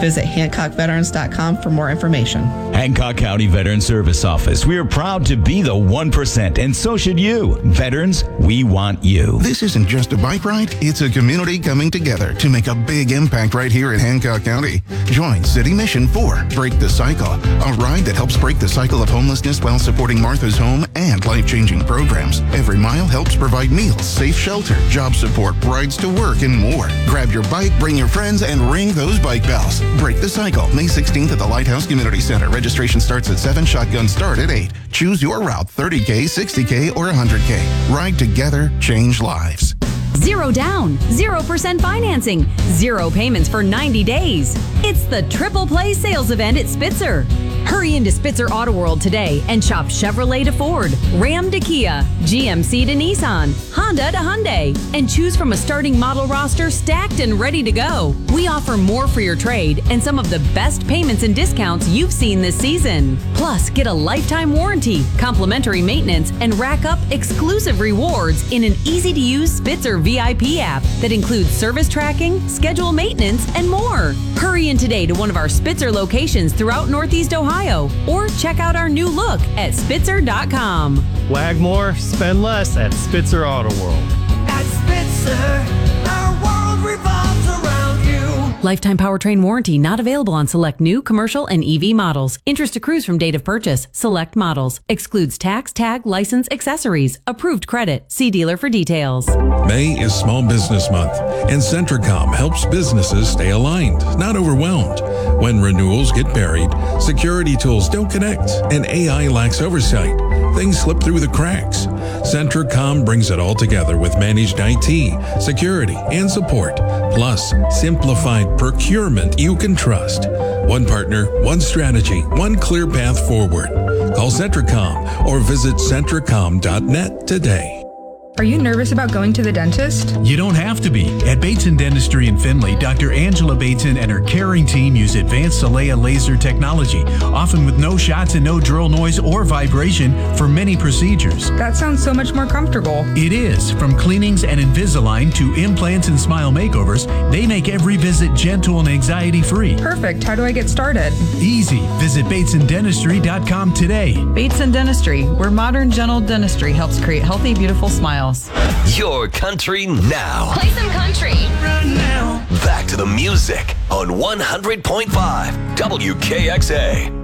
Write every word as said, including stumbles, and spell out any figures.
Visit hancock veterans dot com for more information. Hancock County Veteran Service Office. We are proud to be the one percent, and so should you. Veterans, we want you. This isn't just a bike ride, it's a community coming together to make a big impact right here in Hancock County. Join City Mission for Break the Cycle, a ride that helps break the cycle of homelessness while supporting Martha's Home and life-changing programs. Every mile helps provide meals, safe shelter, job support, rides to work, and more. Grab your bike, bring your friends, and ring those bike bells. Break the Cycle, May sixteenth at the Lighthouse Community Center. Registration starts at seven, shotgun start at eight. Choose your route, thirty K, sixty K, or one hundred K. Ride together, change lives. Zero down, zero percent financing, zero payments for ninety days. It's the Triple Play sales event at Spitzer. Hurry into Spitzer Auto World today and shop Chevrolet to Ford, Ram to Kia, G M C to Nissan, Honda to Hyundai, and choose from a starting model roster stacked and ready to go. We offer more for your trade and some of the best payments and discounts you've seen this season. Plus, get a lifetime warranty, complimentary maintenance, and rack up exclusive rewards in an easy-to-use Spitzer V I P app that includes service tracking, schedule maintenance, and more. Hurry in today to one of our Spitzer locations throughout Northeast Ohio, or check out our new look at spitzer dot com. Wag more, spend less at Spitzer Auto World. At Spitzer, our world revolves around you. Lifetime powertrain warranty not available on select new, commercial, and E V models. Interest accrues from date of purchase. Select models. Excludes tax, tag, license, accessories. Approved credit. See dealer for details. May is Small Business Month, and Centricom helps businesses stay aligned, not overwhelmed. When renewals get buried, security tools don't connect, and A I lacks oversight, things slip through the cracks. Centricom brings it all together with managed I T, security, and support, plus simplified procurement you can trust. One partner, one strategy, one clear path forward. Call Centricom or visit centricom dot net today. Are you nervous about going to the dentist? You don't have to be. At Bateson Dentistry in Findlay, Doctor Angela Bateson and her caring team use advanced Alea laser technology, often with no shots and no drill noise or vibration for many procedures. That sounds so much more comfortable. It is. From cleanings and Invisalign to implants and smile makeovers, they make every visit gentle and anxiety-free. Perfect. How do I get started? Easy. Visit bateson dentistry dot com today. Bateson Dentistry, where modern gentle dentistry helps create healthy, beautiful smiles. Your country now. Play some country. Right now. Back to the music on one hundred point five W K X A.